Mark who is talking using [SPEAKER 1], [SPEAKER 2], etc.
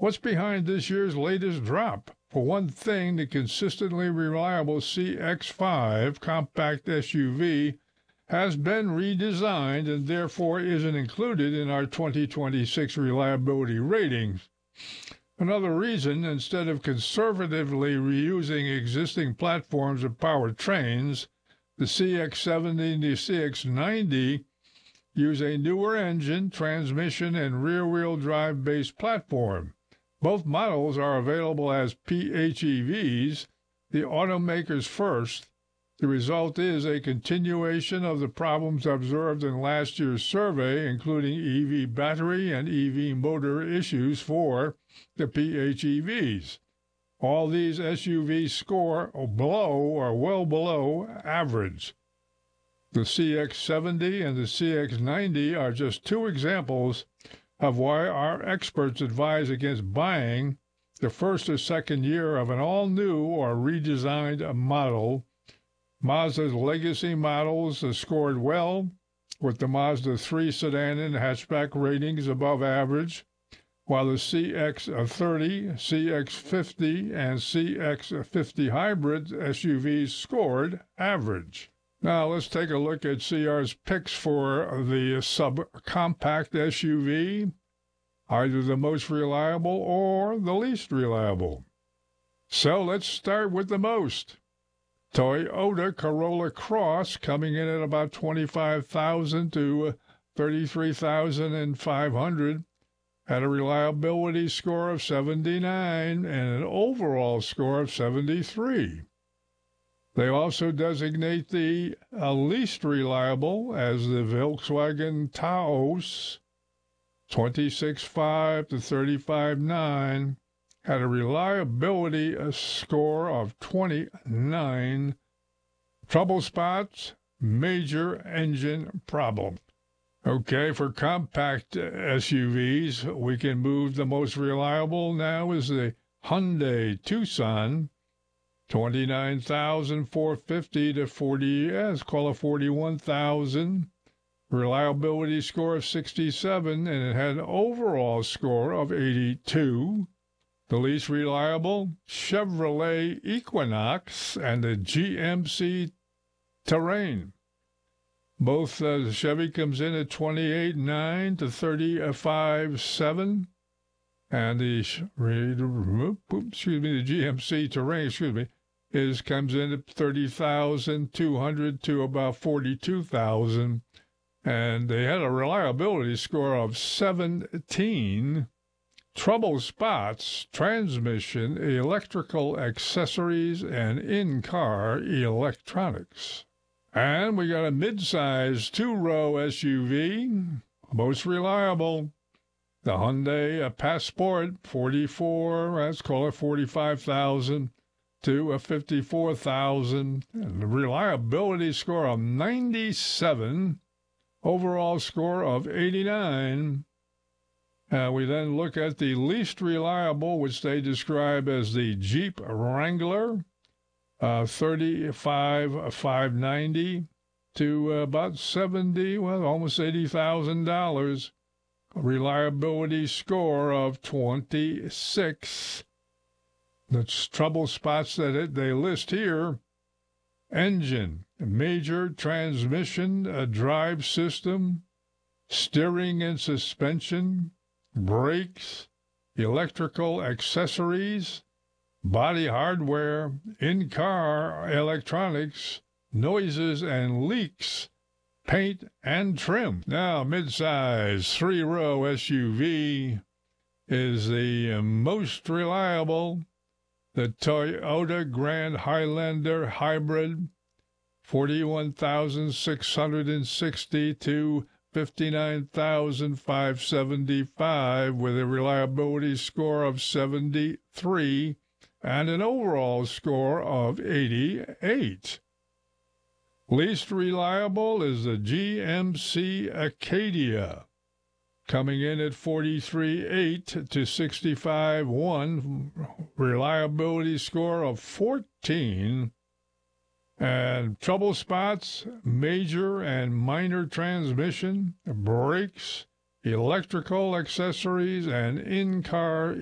[SPEAKER 1] What's behind this year's latest drop? For one thing, the consistently reliable CX-5 compact SUV has been redesigned and therefore isn't included in our 2026 reliability ratings. Another reason, instead of conservatively reusing existing platforms of powertrains, the CX-70 and the CX-90 use a newer engine, transmission, and rear-wheel drive-based platform. Both models are available as PHEVs, the automaker's first. The result is a continuation of the problems observed in last year's survey, including EV battery and EV motor issues for the PHEVs. All these SUVs score below or well below average. The CX-70 and the CX-90 are just two examples of why our experts advise against buying the first or second year of an all-new or redesigned model. Mazda's legacy models scored well, with the Mazda 3 sedan and hatchback ratings above average, while the CX-30, CX-50, and CX-50 hybrid SUVs scored average. Now let's take a look at CR's picks for the subcompact SUV, either the most reliable or the least reliable. So let's start with the most. Toyota Corolla Cross coming in at about $25,000 to $33,500 had a reliability score of 79 and an overall score of 73. They also designate the least reliable as the Volkswagen Taos, 26.5 to 35.9, had a reliability score of 29. Trouble spots, major engine problem. Okay, for compact SUVs, we can move the most reliable now is the Hyundai Tucson, 29,450 to 40, let's call it 41,000. Reliability score of 67, and it had an overall score of 82. The least reliable, Chevrolet Equinox and the GMC Terrain. Both Chevy comes in at 28.9 to 35.7, and the GMC Terrain, comes in at 30,200 to about 42,000, and they had a reliability score of 17. Trouble spots, transmission, electrical accessories, and in-car electronics. And we got a mid-size two-row SUV, most reliable. The Hyundai Passport, 44, let's call it 45,000 to 54,000. And the reliability score of 97, overall score of 89. We then look at the least reliable, which they describe as the Jeep Wrangler, 35,590 to about 70, well, almost $80,000. Reliability score of 26. The trouble spots that they list here: engine, major transmission, drive system, steering and suspension, brakes, electrical accessories, body hardware, in-car electronics, noises and leaks, paint and trim. Now, mid-size three-row SUV is the most reliable. The Toyota Grand Highlander Hybrid, 41,660 to 59,575 with a reliability score of 73 and an overall score of 88. Least reliable is the GMC Acadia, coming in at 43.8 to 65.1, reliability score of 14. And trouble spots, major and minor transmission, brakes, electrical accessories, and in-car